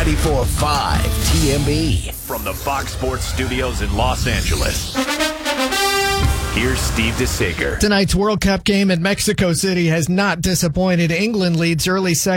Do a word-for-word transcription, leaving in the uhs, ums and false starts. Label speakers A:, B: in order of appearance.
A: ninety-four point five T M B.
B: From the Fox Sports Studios in Los Angeles, here's Steve DeSager.
C: Tonight's World Cup game in Mexico City has not disappointed. England leads early second.